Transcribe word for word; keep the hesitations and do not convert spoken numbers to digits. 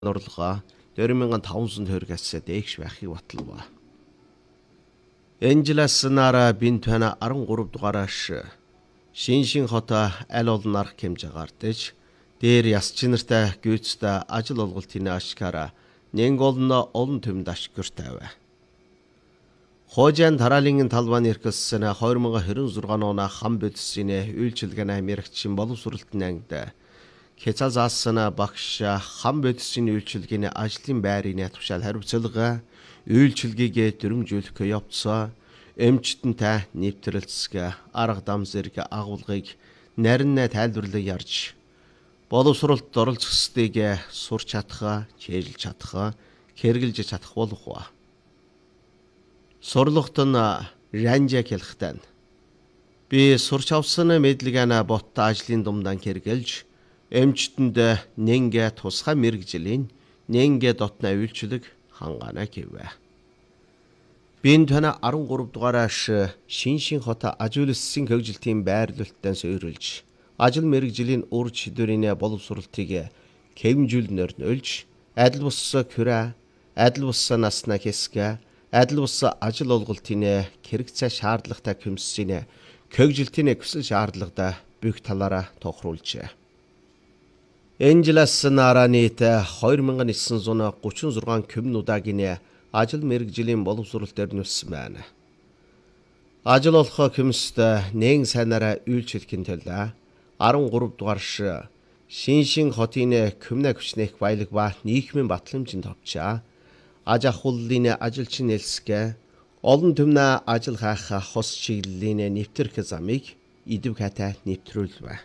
орлогоо дөрвөн мянган таван төгрөгөөс дээш байхыг баталва. Энжелас нара бинтвана арван гурав дугаараас Шиншин хот аль олон арга хэмжээ гардаж дээр яс чинартай гүйцэд ажил олголтын ашкара нэнгол олон төмд ашгүртэй вэ. Хожан тараалын талбан иргэсэн хоёр мянган хорин зургаан оны хам бодисын үйлчилгээний Америкчин боловсролтын ангид Кецазаасна багш хам бодисын үйлчилгээний ажлын байрны тушаал хариуцлага үйлчилгээгээ дөрвөлжүүлэх явцсан эмчтэнтэй нэвтрэлцэг арга дам зэрэг агуулгыг нарийн тайлбарлан ярьж боловсролд оролцохстыг сурч чадах, чийлж чадах, хэрэгжилж чадах болох ба. Сурлогт нь ранжа хэлэхтэн би сурч авсан мэдлэгээ бот ажлын думдан хэрэгжилж эмчтэнд нэнгэ тусгай мэрэгжлийн нэнгэ дотны үйлчлэг хангаана гэвэ. Бинтвана арван гурав дугаараас Шиншин хот ажуулсан хөгжилтийн байрлалтаас өөрөлж ажил мэрэгжлийн үр чидвэрийн боловсролтыг хэмжүүлнээр нөлж адил бус хүрээ, адил бус насна хэсгэ, адил бус ажил олголтын хэрэгцээ шаардлагатай хөмсөний хөгжилтийн хүсэл шаардлагатай бүх талаараа тохируулжээ. Энжелас нара нийт хоёр мянган девятьсот гучин зургаан коммунудагийн ажил мэрэгжлийн боловсрол дээр нөссөн байна. Ажил олох хүмүүст нэн сайнараа үйлчлэхийн төлөө арван гурав дугаарш Шиншин хотын коммуна хүчнэх баялаг ба нийгмийн батламжинд товчаа аж ахуйлын ажилчин нэлсгэ олон төмнө ажил хаах хос чиглэлийн нэвтрэх замыг идэв хатай нэвтрүүлвэ.